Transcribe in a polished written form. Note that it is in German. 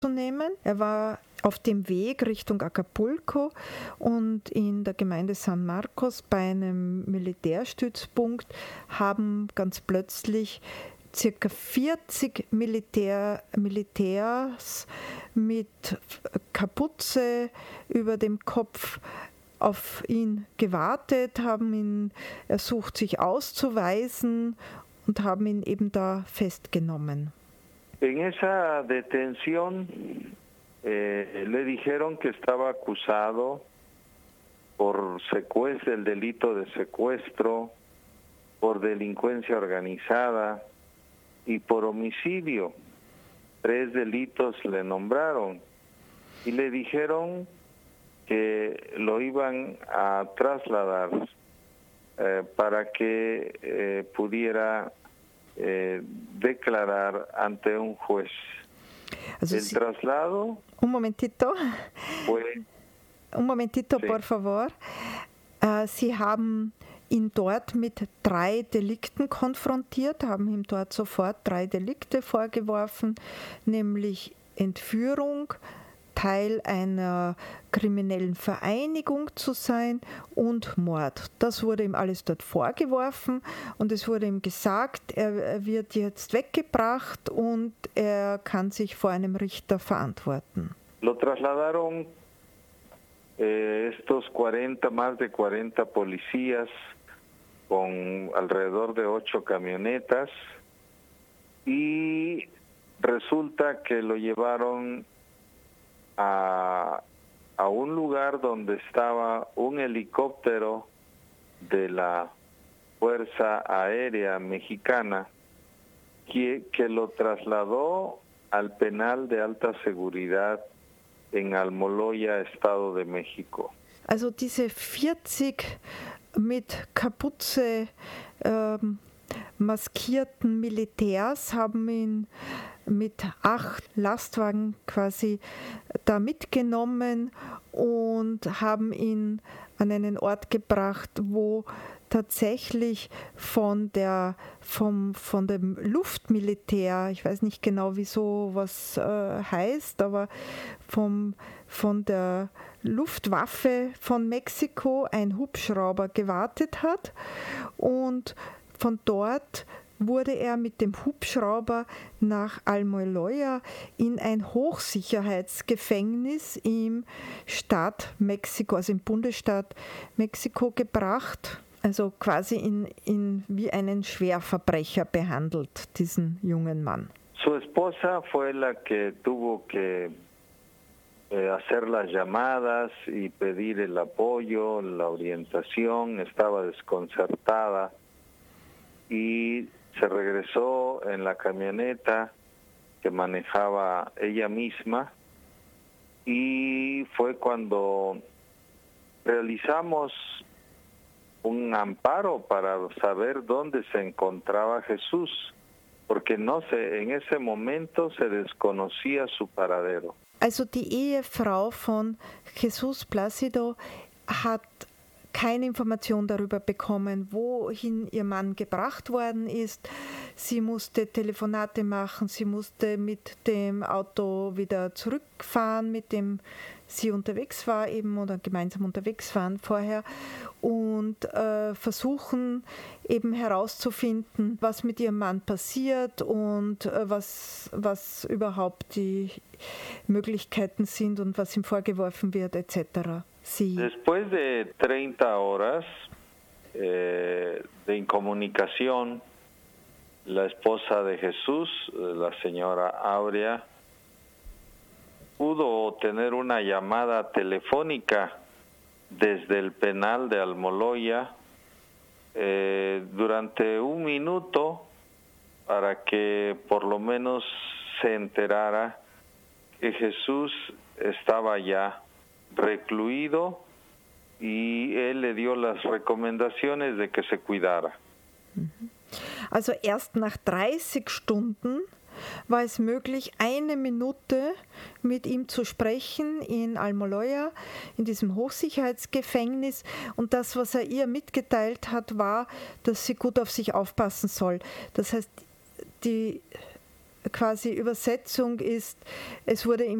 zu nehmen. Er war auf dem Weg Richtung Acapulco und in der Gemeinde San Marcos bei einem Militärstützpunkt haben ganz plötzlich circa 40 Militärs mit Kapuze über dem Kopf auf ihn gewartet, haben ihn ersucht, sich auszuweisen und haben ihn eben da festgenommen. En esa detención le dijeron que estaba acusado por secuestro, el delito de secuestro, por delincuencia organizada y por homicidio. 3 delitos le nombraron y le dijeron que lo iban a trasladar para que pudiera declarar ante un juez. Also El traslado un momentito, fue... sí. Por favor. Sie haben ihn dort mit 3 Delikten konfrontiert, haben ihm dort sofort 3 Delikte vorgeworfen, nämlich Entführung, Teil einer kriminellen Vereinigung zu sein und Mord. Das wurde ihm alles dort vorgeworfen und es wurde ihm gesagt, er wird jetzt weggebracht und er kann sich vor einem Richter verantworten. Lo trasladaron más de 40 policías con alrededor de 8 camionetas y resulta que lo llevaron a un lugar donde estaba un helicóptero de la Fuerza Aérea Mexicana que lo trasladó al penal de alta seguridad en Almoloya, Estado de México. Also diese 40 mit Kapuze maskierten Militärs haben ihn mit 8 Lastwagen quasi da mitgenommen und haben ihn an einen Ort gebracht, wo tatsächlich von dem Luftmilitär, ich weiß nicht genau, wieso was heißt, aber von der Luftwaffe von Mexiko ein Hubschrauber gewartet hat und von dort wurde er mit dem Hubschrauber nach Almoloya in ein Hochsicherheitsgefängnis im Staat Mexiko, also im Bundesstaat Mexiko gebracht. Also quasi in wie einen Schwerverbrecher behandelt, diesen jungen Mann. Su esposa fue la que tuvo que hacer las llamadas y pedir el apoyo, la orientación, estaba desconcertada y se regresó en la camioneta que manejaba ella misma y fue cuando realizamos un amparo para saber dónde se encontraba Jesús, porque en ese momento se desconocía su paradero. Also die Ehefrau von Jesus Plácido hat keine Information darüber bekommen, wohin ihr Mann gebracht worden ist. Sie musste Telefonate machen, sie musste mit dem Auto wieder zurückfahren, mit dem sie unterwegs war eben oder gemeinsam unterwegs waren vorher und versuchen eben herauszufinden, was mit ihrem Mann passiert und was überhaupt die Möglichkeiten sind und was ihm vorgeworfen wird etc. Después de 30 horas de incomunicación, la esposa de Jesús, la señora Aurea, pudo tener una llamada telefónica desde el penal de Almoloya durante 1 minuto para que por lo menos se enterara que Jesús estaba ya recluido y él le dio las recomendaciones de que se cuidara. Also erst nach 30 Stunden war es möglich, 1 Minute mit ihm zu sprechen in Almoloya, in diesem Hochsicherheitsgefängnis. Und das, was er ihr mitgeteilt hat, war, dass sie gut auf sich aufpassen soll. Das heißt, die quasi Übersetzung ist, es wurde